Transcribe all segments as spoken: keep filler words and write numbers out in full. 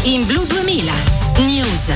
In Blu duemila News.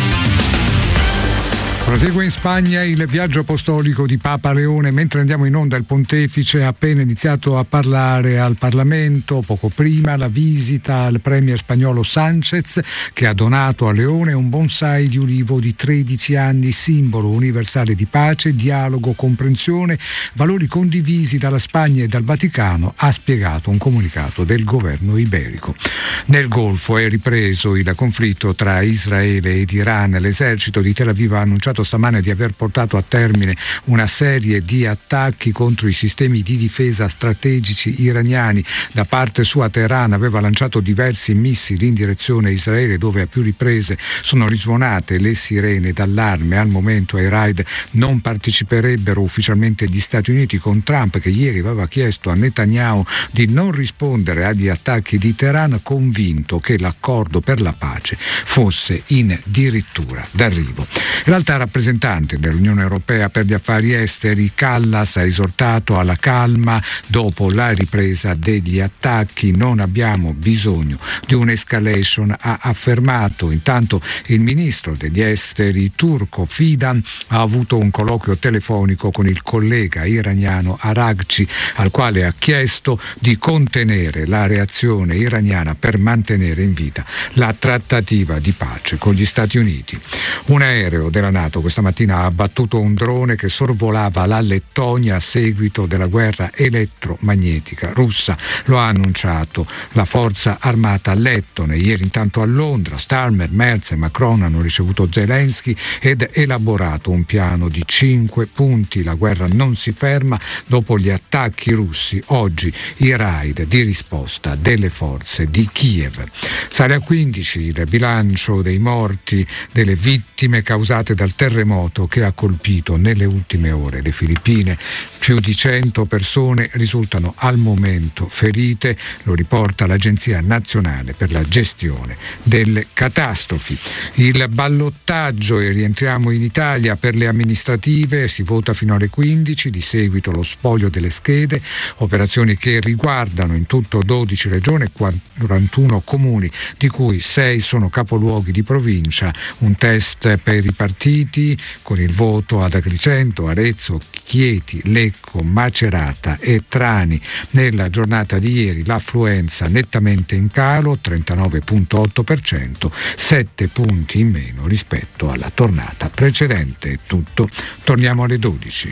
Prosegue in Spagna il viaggio apostolico di Papa Leone. Mentre andiamo in onda, il pontefice ha appena iniziato a parlare al Parlamento. Poco prima la visita al premier spagnolo Sánchez, che ha donato a Leone un bonsai di ulivo di tredici anni, simbolo universale di pace, dialogo, comprensione, valori condivisi dalla Spagna e dal Vaticano, ha spiegato un comunicato del governo iberico. Nel Golfo è ripreso il conflitto tra Israele ed Iran. L'esercito di Tel Aviv ha annunciato stamane di aver portato a termine una serie di attacchi contro i sistemi di difesa strategici iraniani. Da parte sua Teheran aveva lanciato diversi missili in direzione Israele, dove a più riprese sono risuonate le sirene d'allarme. Al momento ai raid non parteciperebbero ufficialmente gli Stati Uniti, con Trump che ieri aveva chiesto a Netanyahu di non rispondere agli attacchi di Teheran, convinto che l'accordo per la pace fosse in dirittura d'arrivo. L'alta rappresentante dell'Unione Europea per gli affari esteri Kallas ha esortato alla calma dopo la ripresa degli attacchi. Non abbiamo bisogno di un'escalation, ha affermato. Intanto il ministro degli esteri turco Fidan ha avuto un colloquio telefonico con il collega iraniano Araghchi, al quale ha chiesto di contenere la reazione iraniana per mantenere in vita la trattativa di pace con gli Stati Uniti. Un aereo della NATO questa mattina ha abbattuto un drone che sorvolava la Lettonia a seguito della guerra elettromagnetica russa. Lo ha annunciato la forza armata lettone. Ieri intanto a Londra Starmer, Merz e Macron hanno ricevuto Zelensky ed elaborato un piano di cinque punti. La guerra non si ferma dopo gli attacchi russi. Oggi i raid di risposta delle forze di Kiev. Sale a quindici il bilancio dei morti, delle vittime causate dal terremoto che ha colpito nelle ultime ore le Filippine. Più di cento persone risultano al momento ferite, lo riporta l'Agenzia Nazionale per la Gestione delle Catastrofi. Il ballottaggio, e rientriamo in Italia, per le amministrative si vota fino alle quindici, di seguito lo spoglio delle schede, operazioni che riguardano in tutto dodici regioni e quarantuno comuni, di cui sei sono capoluoghi di provincia. Un test per i partiti con il voto ad Agrigento, Arezzo, Chieti, Lecco, Macerata e Trani. Nella giornata di ieri l'affluenza nettamente in calo, trentanove virgola otto per cento, sette punti in meno rispetto alla tornata precedente. È tutto, torniamo alle dodici.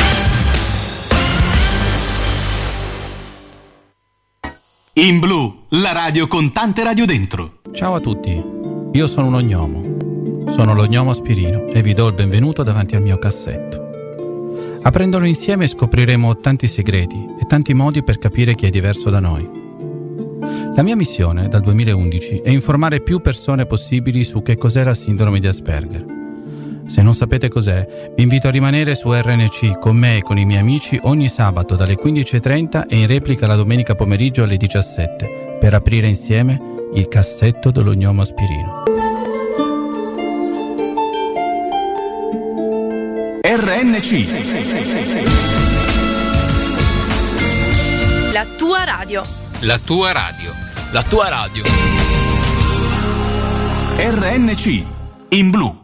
In Blu, la radio con tante radio dentro. Ciao a tutti, io sono uno gnomo. Sono lo gnomo Spirino e vi do il benvenuto davanti al mio cassetto. Aprendolo insieme scopriremo tanti segreti e tanti modi per capire chi è diverso da noi. La mia missione dal duemilaundici è informare più persone possibili su che cos'è la sindrome di Asperger. Se non sapete cos'è, vi invito a rimanere su R N C con me e con i miei amici ogni sabato dalle quindici e trenta e in replica la domenica pomeriggio alle diciassette per aprire insieme il cassetto dello gnomo Spirino. R N C, La tua radio. La tua radio. La tua radio. R N C, in Blu.